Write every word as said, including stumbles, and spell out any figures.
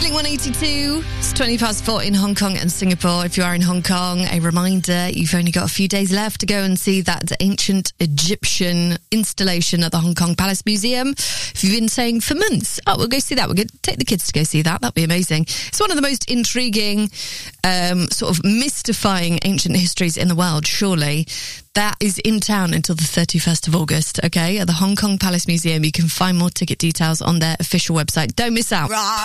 Blink one eighty-two, it's twenty past four in Hong Kong and Singapore. If you are in Hong Kong, a reminder, you've only got a few days left to go and see that ancient Egyptian installation at the Hong Kong Palace Museum. If you've been saying for months, oh, we'll go see that, we'll go take the kids to go see that, that'd be amazing. It's one of the most intriguing, um, sort of mystifying ancient histories in the world, surely. That is in town until the thirty-first of August, okay, at the Hong Kong Palace Museum. You can find more ticket details on their official website. Don't miss out.